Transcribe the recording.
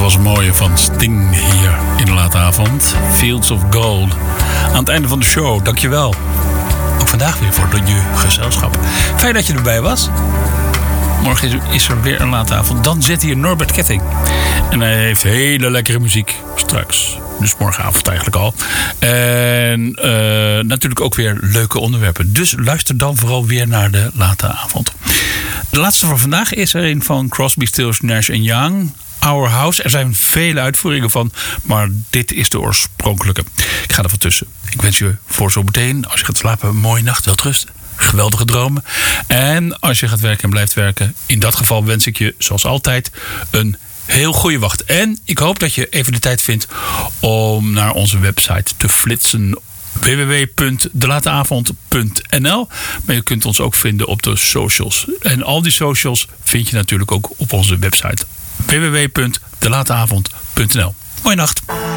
was een mooie van Sting hier in de late avond. Fields of Gold. Aan het einde van de show, dankjewel. Ook vandaag weer voor je gezelschap. Fijn dat je erbij was. Morgen is er weer een late avond. Dan zit hier Norbert Ketting. En hij heeft hele lekkere muziek straks. Dus morgenavond eigenlijk al. En natuurlijk ook weer leuke onderwerpen. Dus luister dan vooral weer naar de late avond. De laatste van vandaag is er een van Crosby, Stills, Nash & Young. Our House. Er zijn vele uitvoeringen van, maar dit is de oorspronkelijke. Ik ga er van tussen. Ik wens je voor zo meteen, als je gaat slapen, een mooie nacht. Welterusten. Geweldige dromen. En als je gaat werken en blijft werken, in dat geval wens ik je, zoals altijd, een heel goede wacht. En ik hoop dat je even de tijd vindt om naar onze website te flitsen. www.delateavond.nl. Maar je kunt ons ook vinden op de socials. En al die socials vind je natuurlijk ook op onze website. www.delateavond.nl. Mooie nacht.